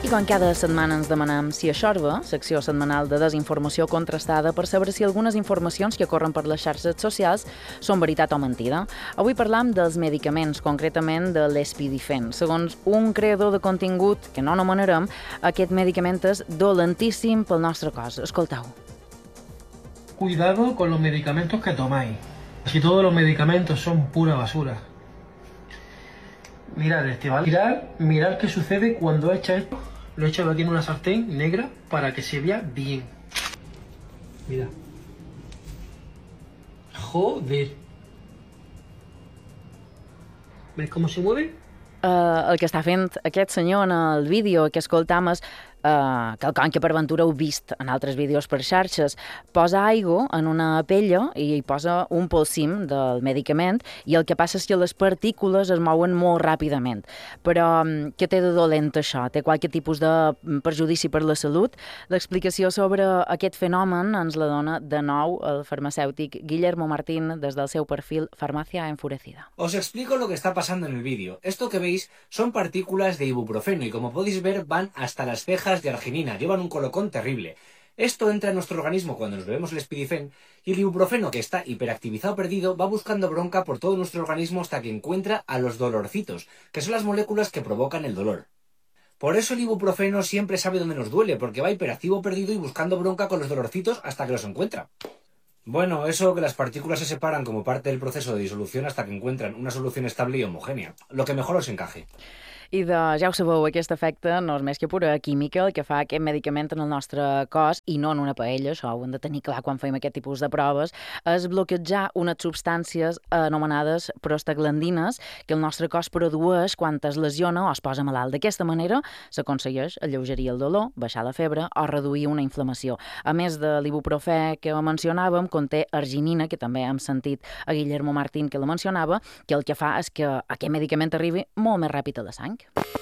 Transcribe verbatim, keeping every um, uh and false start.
I com cada setmana ens demanem si això va, secció setmanal de desinformació contrastada per saber si algunes informacions que corren per les xarxes socials són veritat o mentida. Avui parlam dels medicaments, concretament de l'Espidifen. Segons un creador de contingut, que no anomenarem, aquest medicament és dolentíssim pel nostre cos. Escolteu. Cuidado con los medicamentos que tomáis. Si todos los medicamentos son pura basura. Mirad este, ¿vale? Mirad, mirad qué sucede cuando echa esto. Lo he echado aquí en una sartén negra para que se vea bien. Mirad. Joder. ¿Ves cómo se mueve? Uh, el que està fent aquest senyor en el vídeo que escoltam és uh, quelcom que per ventura heu vist en altres vídeos per xarxes. Posa aigua en una pella i hi posa un polsim del medicament i el que passa és que les partícules es mouen molt ràpidament. Però um, què té de dolent això? Té qualque tipus de perjudici per la salut? L'explicació sobre aquest fenomen ens la dona de nou el farmacèutic Guillermo Martín des del seu perfil Farmacia Enfurecida. Os explico lo que está pasando en el vídeo. Esto que veis son partículas de ibuprofeno y como podéis ver van hasta las cejas de arginina, llevan un colocón terrible. Esto entra en nuestro organismo cuando nos bebemos el Espidifen y el ibuprofeno, que está hiperactivizado o perdido, va buscando bronca por todo nuestro organismo hasta que encuentra a los dolorcitos, que son las moléculas que provocan el dolor. Por eso el ibuprofeno siempre sabe dónde nos duele, porque va hiperactivo o perdido y buscando bronca con los dolorcitos hasta que los encuentra. Bueno, eso que las partículas se separan como parte del proceso de disolución hasta que encuentran una solución estable y homogènia, lo que mejor os encaje. I de, ja ho sabeu, aquest efecte no és més que pura química el que fa aquest medicament en el nostre cos i no en una paella, això ho hem de tenir clar quan fem aquest tipus de proves, és bloquejar unes substàncies anomenades prostaglandines que el nostre cos produeix quan es lesiona o es posa malalt. D'aquesta manera s'aconsegueix alleugerir el dolor, baixar la febre o reduir una inflamació. A més de l'ibuprofè que mencionàvem, conté arginina, que també hem sentit a Guillermo Martín que la mencionava, que el que fa és que aquest medicament arribi molt més ràpid a la sang.